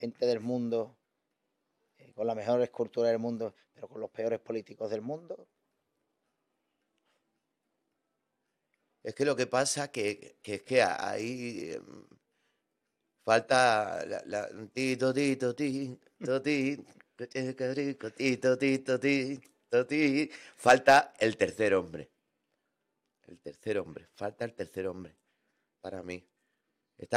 gente del mundo, con la mejor escultura del mundo, pero con los peores políticos del mundo. Es que lo que pasa que es que ahí falta tito, tito, tito, tito, tito, tito, tito, falta el tercer hombre. El tercer hombre, falta el tercer hombre para mí.